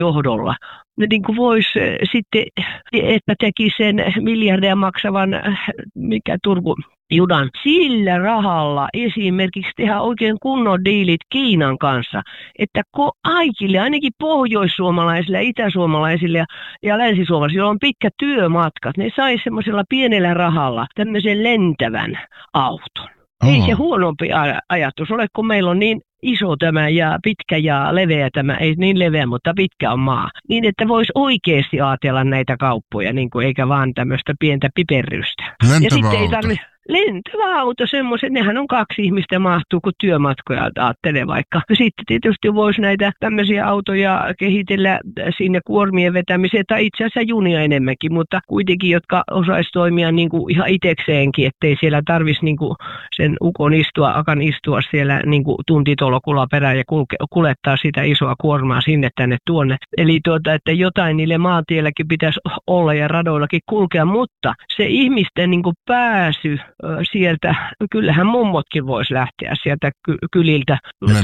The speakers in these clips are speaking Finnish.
johdolla. Ne niin kuin voisi sitten, että teki sen miljardeja maksavan, mikä Turku judan, sillä rahalla esimerkiksi tehdä oikein kunnon diilit Kiinan kanssa, että kaikille, ainakin pohjoissuomalaisille ja itäsuomalaisille ja länsisuomalaisille, joilla on pitkä työmatkat, ne sai semmoisella pienellä rahalla tämmöisen lentävän auton. Ei se huonompi ajatus ole, kun meillä on niin iso tämä ja pitkä ja leveä tämä, ei niin leveä, mutta pitkä on maa. Niin, että voisi oikeasti ajatella näitä kauppoja, niin kuin, eikä vaan tämmöistä pientä piperrystä. Lentävä auto. Lentävä auto, semmoiset, nehän on 2 ihmistä mahtuu, kun työmatkoja ajattelee vaikka. Sitten tietysti voisi näitä tämmöisiä autoja kehitellä sinne kuormien vetämiseen, tai itse asiassa junia enemmänkin, mutta kuitenkin, jotka osaisi toimia niin kuin ihan itsekseenkin, ettei siellä tarvitsisi niin kuin sen akan istua siellä niin kuin tuntitolokulla perään ja kuljettaa sitä isoa kuormaa sinne tänne tuonne. Eli että jotain niille maantielläkin pitäisi olla ja radoillakin kulkea, mutta se ihmisten niin kuin pääsy sieltä, kyllähän mummotkin vois lähteä sieltä kyliltä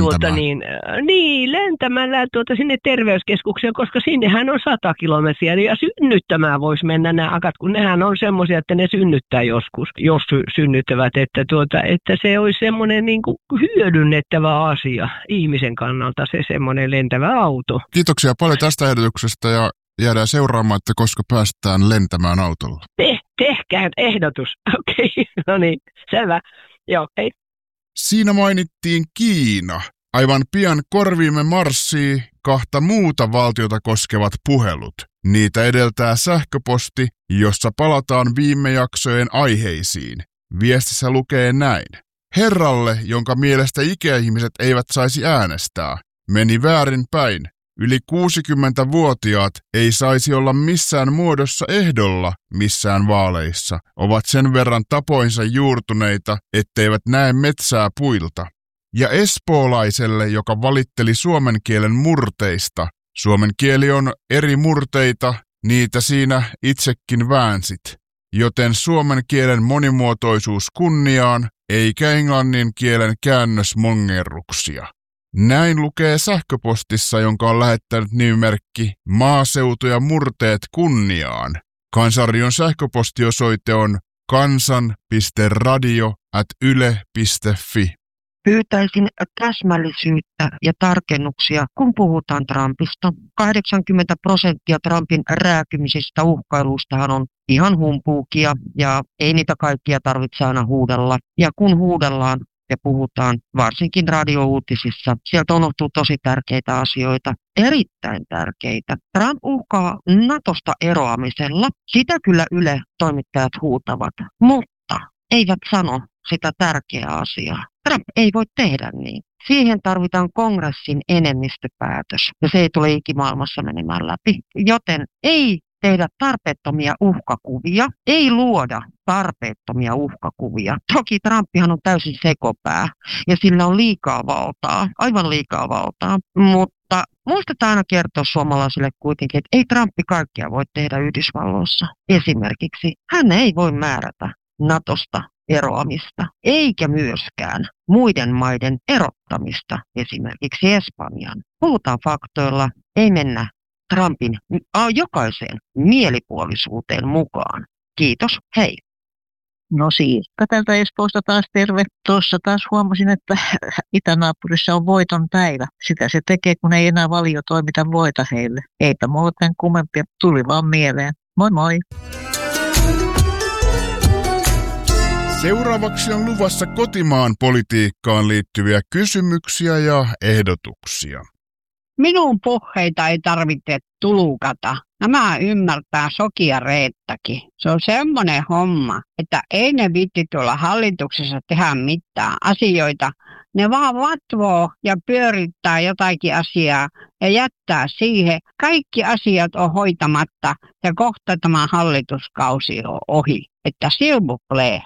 lentämällä sinne terveyskeskukseen, koska sinnehän on 100 kilometriä ja synnyttämään voisi mennä nämä akat, kun nehän on semmoisia, että ne synnyttää joskus, jos synnyttävät, että se olisi semmoinen niin kuin hyödynnettävä asia ihmisen kannalta, se semmoinen lentävä auto. Kiitoksia paljon tästä ehdotuksesta ja jäädään seuraamaan, että koska päästään lentämään autolla. Tehkää ehdotus. Okei, no niin, selvä. Joo, hei. Siinä mainittiin Kiina. Aivan pian korviimme marssii 2 muuta valtiota koskevat puhelut. Niitä edeltää sähköposti, jossa palataan viime jaksojen aiheisiin. Viestissä lukee näin. Herralle, jonka mielestä ikäihmiset eivät saisi äänestää, meni väärin päin. Yli 60-vuotiaat ei saisi olla missään muodossa ehdolla missään vaaleissa. Ovat sen verran tapoinsa juurtuneita, etteivät näe metsää puilta. Ja espoolaiselle, joka valitteli suomen kielen murteista. Suomen kieli on eri murteita, niitä siinä itsekin väänsit. Joten suomen kielen monimuotoisuus kunniaan, eikä englannin kielen käännösmongerruksia. Näin lukee sähköpostissa, jonka on lähettänyt nimimerkki Maaseutu ja murteet kunniaan. Kansanradion sähköpostiosoite on kansan.radio@yle.fi. Pyytäisin täsmällisyyttä ja tarkennuksia, kun puhutaan Trumpista. 80% Trumpin rääkymisistä uhkailuistahan on ihan humpuukia ja ei niitä kaikkia tarvitse aina huudella. Ja kun huudellaan ja puhutaan varsinkin radiouutisissa, sieltä unohtuu tosi tärkeitä asioita, erittäin tärkeitä. Trump uhkaa Natosta eroamisella. Sitä kyllä Yle-toimittajat huutavat, mutta eivät sano sitä tärkeää asiaa. Trump ei voi tehdä niin. Siihen tarvitaan kongressin enemmistöpäätös, ja se ei tule ikimaailmassa menemään läpi. Joten ei tehdä tarpeettomia uhkakuvia, ei luoda tarpeettomia uhkakuvia. Toki Trumpihan on täysin sekopää, ja sillä on liikaa valtaa, aivan liikaa valtaa, mutta muistetaan aina kertoa suomalaisille kuitenkin, että ei Trumpi kaikkea voi tehdä Yhdysvalloissa. Esimerkiksi hän ei voi määrätä Natosta eroamista, eikä myöskään muiden maiden erottamista, esimerkiksi Espanjan. Puhutaan faktoilla, ei mennä Trumpin jokaiseen mielipuolisuuteen mukaan. Kiitos, hei. No Siirkka tältä Espoosta taas terve. Tuossa taas huomasin, että itänaapurissa on voiton päivä. Sitä se tekee, kun ei enää Valio toimita voita heille. Eipä muuten kummempia, tuli vaan mieleen. Moi moi! Seuraavaksi on luvassa kotimaan politiikkaan liittyviä kysymyksiä ja ehdotuksia. Minun puheita ei tarvitse tulukata. Nämä ymmärtää Soki ja Reettakin. Se on semmoinen homma, että ei ne viitti tuolla hallituksessa tehdä mitään asioita. Ne vaan vatvoo ja pyörittää jotakin asiaa ja jättää siihen. Kaikki asiat on hoitamatta ja kohta tämä hallituskausi on ohi. Että silbuklee.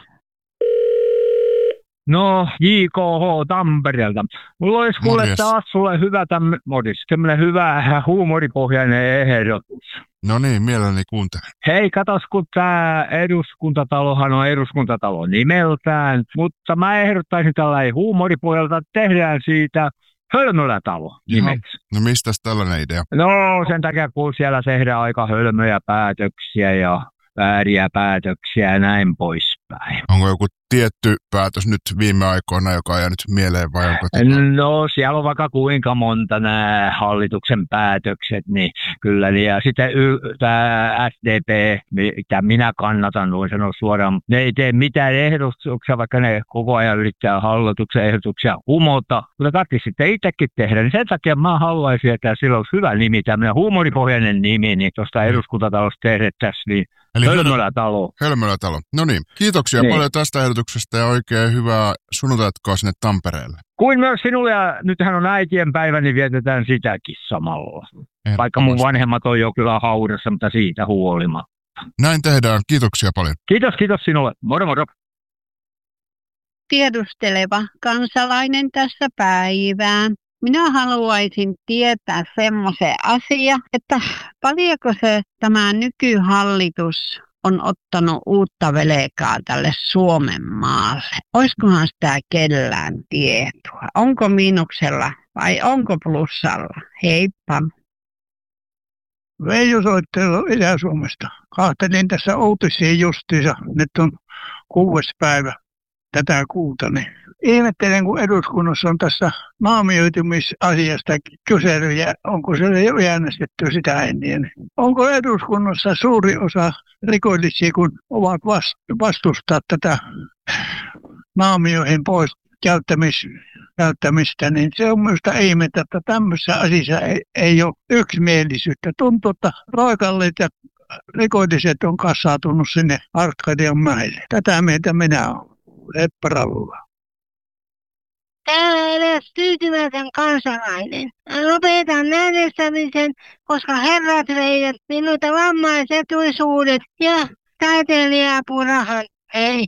No, JKH Tampereelta. Mulla olisi kuule taas sulle hyvä semmoinen hyvä huumoripohjainen ehdotus. No niin, mielelläni kuuntelen. Hei, katos, kun tämä eduskuntatalohan on eduskuntatalo nimeltään, mutta mä ehdottaisin tällainen huumoripohjalta, että tehdään siitä Hölmölätalo nimeksi. No mistäs tällainen idea? No sen takia, kun siellä tehdään aika hölmöjä päätöksiä ja vääriä päätöksiä ja näin poispäin. Onko joku tietty päätös nyt viime aikoina, joka on jäänyt mieleen vai onko? No siellä on vaikka kuinka monta nämä hallituksen päätökset, niin kyllä. Ja sitten tämä SDP, mitä minä kannatan, voin sanoa suoraan, ne ei tee mitään ehdotuksia, vaikka ne koko ajan yrittää hallituksen ehdotuksia kumota. Mutta tarvitsisi sitten itsekin tehdä, niin sen takia mä haluaisin, että sillä olisi hyvä nimi, tämmöinen huumoripohjainen nimi, niin tuosta eduskuntatalosta tehdettäisiin, niin eli Hölmölätalo. Hölmölätalo. No niin, kiitoksia paljon tästä ehdotuksesta ja oikein hyvää sunnuntaitkoa sinne Tampereelle. Kuin myös sinulle, ja nythän on äitien päivä, niin vietetään sitäkin samalla. Vaikka mun vanhemmat on jo kyllä haudassa, mutta siitä huolimatta. Näin tehdään. Kiitoksia paljon. Kiitos sinulle. Moro moro. Tiedusteleva kansalainen tässä päivää. Minä haluaisin tietää semmoisen asian, että paljonko tämä nykyhallitus on ottanut uutta velkaa tälle Suomen maalle. Olisikohan sitä kellään tietoa? Onko miinuksella vai onko plussalla? Heippa. Veijo soittelu Itä-Suomesta. Kahtelin tässä uutisia justiinsa. Nyt on 6. päivä tätä kuuta. Niin ihmettelen, kun eduskunnassa on tässä naamioitumisasiasta kyselyjä. Onko se jo äänestetty sitä ennen? Onko eduskunnassa suuri osa rikollisia, kun ovat vastustaa tätä naamioihin pois käyttämistä, niin se on minusta ihmettä, että tämmöisessä asiassa ei ole yksimielisyyttä. Tuntuu, että roikallit ja rikolliset on kassautunut sinne Arkadian mäelle. Tätä mieltä minä olen. Leppäravulla. Täällä edes tyytymätön kansalainen. Lopetan äänestämisen, koska herrat veivät minulta vammaisetuisuudet ja taiteilija-apurahan. Ei.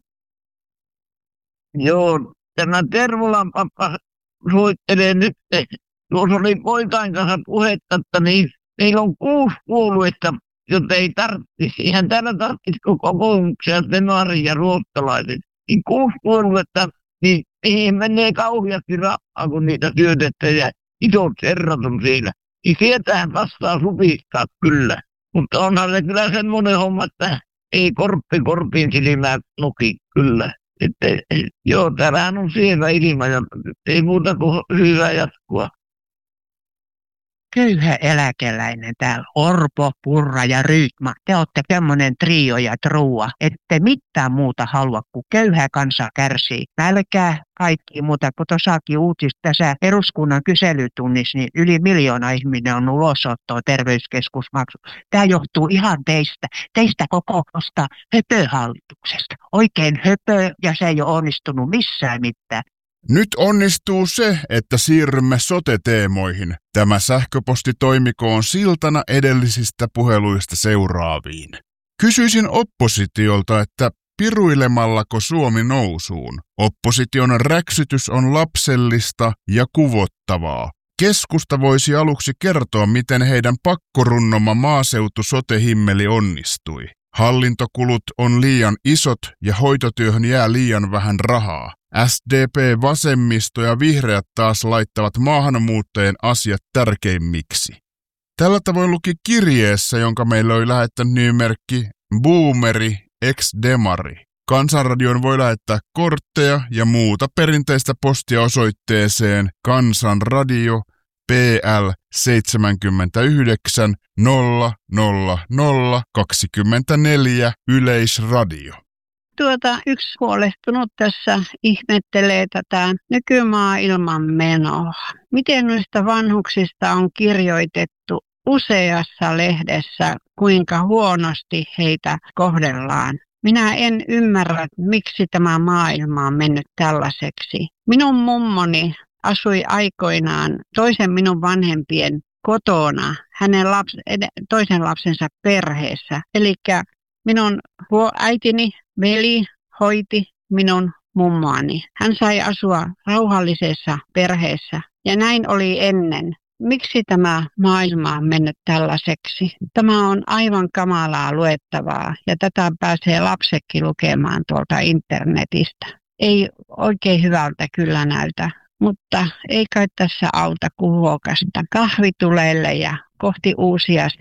Joo, tämä Tervolan pappa soittelee nyt. Tuossa oli poikain kanssa puhetta, että meillä on 6 puoluetta, jota ei tarvitsisi. Ihan täällä tarvitsisi kokoomuksia, demaria ja ruotsalaiset. Niin 6 puoluetta, niin niihin menee kauheasti rahaa, kun niitä syötetään ja isot herrat on siellä. Niin sieltähän vastaa supistaa kyllä. Mutta onhan se kyllä semmoinen homma, että ei korppiin silmään nuki kyllä. Että joo, täällähän on siellä ilma ja ei muuta kuin hyvää jatkua. Köyhä eläkeläinen täällä, Orpo, Purra ja Rydman. Te olette semmoinen trio ja trua, ette mitään muuta halua, kuin köyhä kansa kärsii. Nälkää, kaikki muuta, kun tuossakin uutista tässä eduskunnan kyselytunnissa, niin yli 1 miljoona ihminen on ulosottoa terveyskeskusmaksu. Tämä johtuu ihan teistä kokoista höpöhallituksesta. Oikein höpö, ja se ei ole onnistunut missään mitään. Nyt onnistuu se, että siirrymme sote-teemoihin. Tämä sähköposti toimikoon siltana edellisistä puheluista seuraaviin. Kysyisin oppositiolta, että piruilemallako Suomi nousuun? Opposition räksytys on lapsellista ja kuvottavaa. Keskusta voisi aluksi kertoa, miten heidän pakkorunnoma maaseutu-sote-himmeli onnistui. Hallintokulut on liian isot ja hoitotyöhön jää liian vähän rahaa. SDP, vasemmisto ja vihreät taas laittavat maahanmuuttajien asiat tärkeimmiksi. Tällä tavoin luki kirjeessä, jonka meille oli lähettänyt nimimerkki Boomeri ex-demari. Kansanradioon voi lähettää kortteja ja muuta perinteistä postia osoitteeseen Kansanradio PL 79 00024 Yleisradio. Yksi huolestunut tässä ihmettelee tätä nykymaailman menoa. Miten noista vanhuksista on kirjoitettu useassa lehdessä, kuinka huonosti heitä kohdellaan. Minä en ymmärrä, miksi tämä maailma on mennyt tällaiseksi. Minun mummoni asui aikoinaan toisen minun vanhempien kotona, hänen toisen lapsensa perheessä. Eli minun äitini, veli, hoiti minun mummoani. Hän sai asua rauhallisessa perheessä ja näin oli ennen. Miksi tämä maailma on mennyt tällaiseksi? Tämä on aivan kamalaa luettavaa ja tätä pääsee lapsetkin lukemaan tuolta internetistä. Ei oikein hyvältä kyllä näytä. Mutta ei kai tässä auta kuin huokasta kahvituleille ja kohti uusia